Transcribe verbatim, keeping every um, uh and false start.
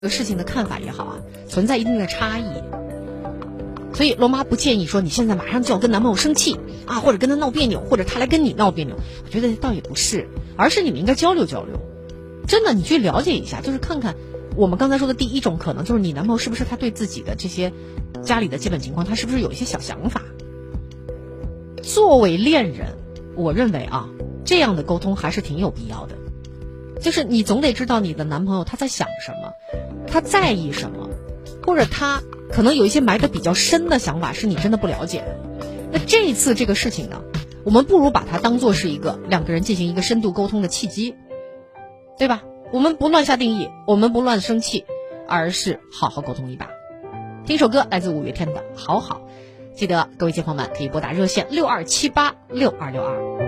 个事情的看法也好啊，存在一定的差异。所以罗妈不建议说你现在马上就要跟男朋友生气啊，或者跟他闹别扭，或者他来跟你闹别扭。我觉得倒也不是，而是你们应该交流交流。真的，你去了解一下，就是看看我们刚才说的第一种可能，就是你男朋友是不是他对自己的这些家里的基本情况，他是不是有一些小想法。作为恋人，我认为啊，这样的沟通还是挺有必要的。就是你总得知道你的男朋友他在想什么，他在意什么，或者他可能有一些埋得比较深的想法是你真的不了解的。那这一次这个事情呢，我们不如把它当作是一个两个人进行一个深度沟通的契机，对吧？我们不乱下定义，我们不乱生气，而是好好沟通一把。听首歌来自五月天的好好，记得各位街坊们可以拨打热线六二七八六二六二。